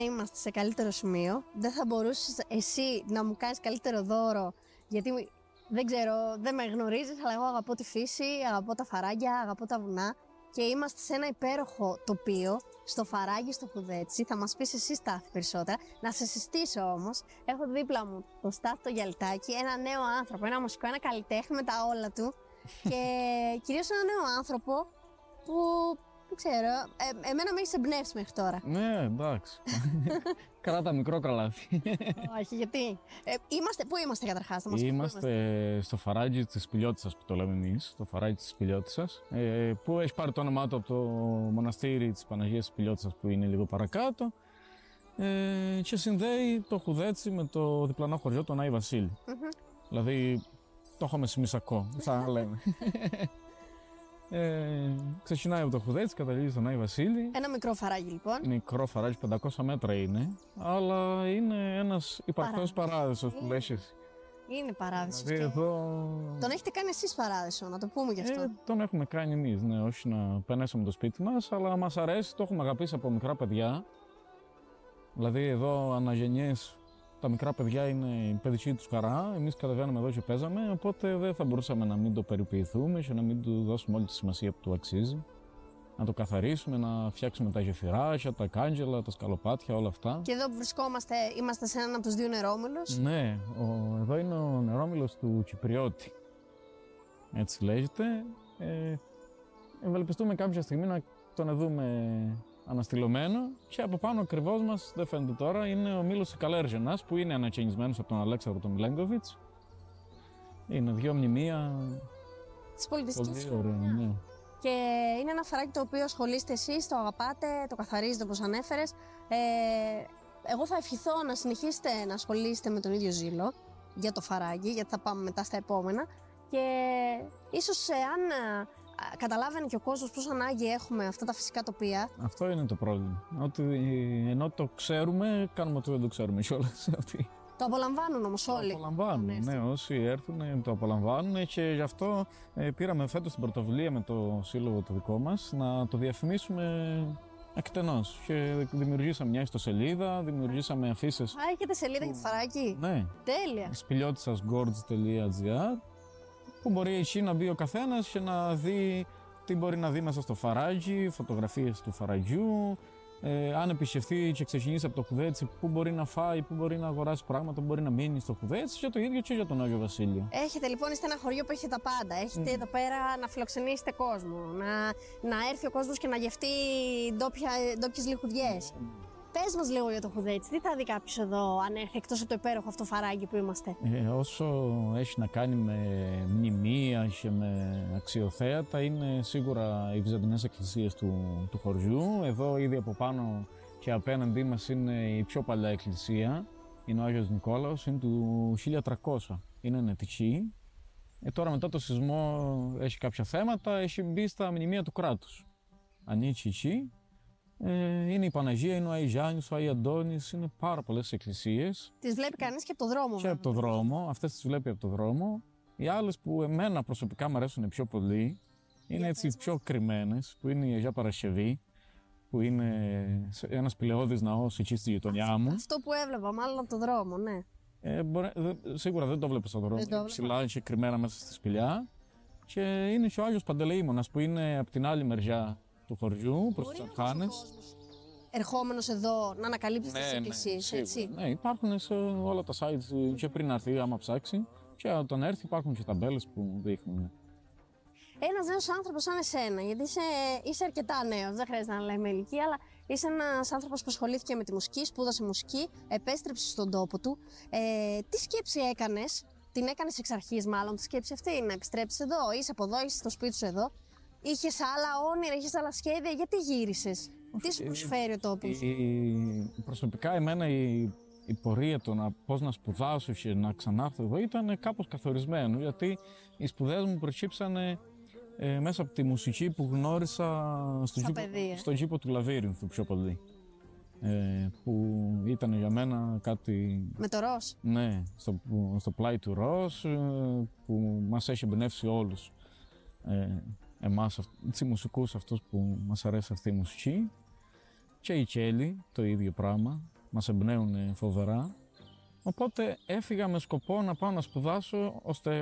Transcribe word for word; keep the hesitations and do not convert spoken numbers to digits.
Είμαστε σε καλύτερο σημείο. Δεν θα μπορούσες εσύ να μου κάνεις καλύτερο δώρο, γιατί δεν ξέρω, δεν με γνωρίζεις, αλλά εγώ αγαπώ τη φύση, αγαπώ τα φαράγγια, αγαπώ τα βουνά και είμαστε σε ένα υπέροχο τοπίο, στο Φαράγγι, στο Χουδέτσι. Θα μας πεις εσύ, Στάθη, περισσότερα. Να σε συστήσω όμως, έχω δίπλα μου το Στάθη το Γιαλτάκη, ένα νέο άνθρωπο, ένα μουσικό, ένα καλλιτέχνη με τα όλα του και κυρίως ένα νέο άνθρωπο που, δεν ξέρω, ε, εμένα με έχεις εμπνεύσει μέχρι τώρα. Ναι, εντάξει. Κράτα μικρό καλάθι. Όχι, γιατί. Ε, είμαστε, πού είμαστε καταρχάς, θα μας πεις πού Είμαστε στο Φαράγγι της Πηλιώτισσας που το λέμε εμείς, το Φαράγγι της Πηλιώτισσας, ε, που έχει πάρει το όνομά του από το μοναστήρι της Παναγίας της Πηλιώτισσας που είναι λίγο παρακάτω ε, και συνδέει το Χουδέτσι με το διπλανό χωριό, τον Άι Βασίλη. Mm-hmm. Δηλαδή το έχουμε σημισακό, σαν να λέμε. Ε, ξεκινάει από το Χουδέτσι, καταλήγει στον Άι Βασίλη. Ένα μικρό Φαράγγι λοιπόν. Μικρό Φαράγγι, πεντακόσια μέτρα είναι, αλλά είναι ένας υπαρκτός παράδεισος που λες εσύ. Είναι παράδεισος. Δηλαδή, και... εδώ... Τον έχετε κάνει εσείς παράδεισο, να το πούμε γι' αυτό. Ε, τον έχουμε κάνει εμείς, ναι, όχι να πενέσουμε το σπίτι μας, αλλά μας αρέσει, το έχουμε αγαπήσει από μικρά παιδιά. Δηλαδή εδώ αναγεννιές, τα μικρά παιδιά είναι η παιδική τους χαρά, εμείς κατεβαίνουμε εδώ και παίζαμε, οπότε δεν θα μπορούσαμε να μην το περιποιηθούμε και να μην του δώσουμε όλη τη σημασία που του αξίζει. Να το καθαρίσουμε, να φτιάξουμε τα γεφυράκια, τα κάγκελα, τα σκαλοπάτια, όλα αυτά. Και εδώ που βρισκόμαστε, είμαστε σε έναν από τους δύο νερόμυλους. Ναι, ο, εδώ είναι ο νερόμυλος του Κυπριώτη, έτσι λέγεται. Ε, ευελπιστούμε κάποια στιγμή να τον δούμε αναστηλωμένο και από πάνω ακριβώς μας, δεν φαίνεται τώρα, είναι ο Μήλος Καλέργενας που είναι ανακαινισμένος από τον Αλέξανδρο τον Μιλέγκοβιτς. Είναι δύο μνημεία. Της πολιτιστικής. Πολύ ωραία, ναι. Και είναι ένα φαράγγι το οποίο ασχολείστε εσείς, το αγαπάτε, το καθαρίζετε όπως ανέφερες. Ε, εγώ θα ευχηθώ να συνεχίσετε να ασχολείστε με τον ίδιο ζήλο για το φαράγγι, γιατί θα πάμε μετά στα επόμενα. Και ίσως αν καταλάβαινε και ο κόσμος πόσο ανάγκη έχουμε αυτά τα φυσικά τοπία. Αυτό είναι το πρόβλημα. Ότι ενώ το ξέρουμε, κάνουμε ότι δεν το ξέρουμε κιόλας. Το απολαμβάνουν όμως όλοι. Το απολαμβάνουν, ναι, όσοι έρθουν το απολαμβάνουν και γι' αυτό ε, πήραμε φέτος την πρωτοβουλία με το σύλλογο το δικό μας να το διαφημίσουμε εκτενώς. Και δημιουργήσαμε μια ιστοσελίδα, δημιουργήσαμε αφίσες. Α, έχετε σελίδα για το φαράγγι. Ναι. Τέλεια. σπηλιώτισσας γκόρτζ τελεία τζι άρ που μπορεί εκεί να μπει ο καθένας και να δει τι μπορεί να δει μέσα στο φαράγγι, φωτογραφίες του φαραγγιού. Ε, αν επισκεφθεί και ξεκινήσει από το Χουδέτσι, πού μπορεί να φάει, πού μπορεί να αγοράσει πράγματα, πού μπορεί να μείνει στο Χουδέτσι και το ίδιο και για τον Άγιο Βασίλειο. Έχετε λοιπόν, είστε ένα χωριό που έχει τα πάντα. Έχετε mm. εδώ πέρα να φιλοξενήσετε κόσμο, να, να έρθει ο κόσμος και να γευτεί ντόπιες λιχουδιές. Mm. Πες μας λίγο για το Χουδέτσι, τι θα δει κάποιος εδώ αν έρθει εκτός από το υπέροχο αυτό φαράγγι που είμαστε. Ε, όσο έχει να κάνει με μνημεία και με αξιοθέατα, είναι σίγουρα οι βυζαντινές εκκλησίες του, του χωριού. Εδώ ήδη από πάνω και απέναντί μας είναι η πιο παλιά εκκλησία, είναι ο Άγιος Νικόλαος, είναι του χίλια τριακόσια, είναι νετική. Ε, τώρα μετά το σεισμό έχει κάποια θέματα, έχει μπει στα μνημεία του κράτους. Ανήκει εκεί. Ε, είναι η Παναγία, είναι ο Άι Γιάννης, ο Άι Αντώνης, είναι πάρα πολλές εκκλησίες. Τις βλέπει κανείς και από το δρόμο. Και από το δρόμο, αυτές τις βλέπει από το δρόμο. Οι άλλες που εμένα προσωπικά μου αρέσουν πιο πολύ, είναι έτσι πιο κρυμμένες, που είναι η Αγία Παρασκευή, που είναι ένας πλεώδης ναός εκεί στη γειτονιά μου. Αυτό που έβλεπα, μάλλον από το δρόμο, ναι. Ε, μπορεί, δε, σίγουρα δεν το βλέπω στον δρόμο, είναι ψηλά και κρυμμένα μέσα στη σπηλιά. Και είναι και ο Άγιος Παντελεήμονας, που είναι από την άλλη μεριά του χωριού, προς τις Αρχάνες. Ερχόμενος εδώ να ανακαλύψει ναι, τις εκκλησίες, ναι, έτσι. Ναι, υπάρχουν σε όλα τα sites και πριν έρθει, άμα ψάξει. Και όταν έρθει, υπάρχουν και ταμπέλες που δείχνουν. Ένας νέος άνθρωπος σαν εσένα, γιατί είσαι, είσαι αρκετά νέος, δεν χρειάζεται να λέμε ηλικία, αλλά είσαι ένας άνθρωπος που ασχολήθηκε με τη μουσική, σπούδασε μουσική, επέστρεψε στον τόπο του. Ε, τι σκέψη έκανες, την έκανες εξ αρχής μάλλον, τη σκέψη αυτή, να επιστρέψεις εδώ, είσαι από εδώ, είσαι στο σπίτι σου εδώ. Είχες άλλα όνειρα, είχες άλλα σχέδια, γιατί γύρισες, τι σου προσφέρει ο τόπος. Η, η, προσωπικά εμένα η, η πορεία το να, πώς να σπουδάσω και να ξανάρθω εδώ ήταν κάπως καθορισμένο, γιατί οι σπουδές μου προκύψανε ε, μέσα από τη μουσική που γνώρισα στο, γήπο, στο γήπο του Λαβύρινθου πιο πολύ. Ε, που ήταν για μένα κάτι... Με το ροζ. Ναι, στο, στο πλάι του ροζ, που μας έχει εμπνεύσει όλους. Ε, εμάς, τους μουσικούς αυτούς που μας αρέσει αυτή η μουσική. Και οι Κέλοι το ίδιο πράγμα, μας εμπνέουν φοβερά. Οπότε έφυγα με σκοπό να πάω να σπουδάσω ώστε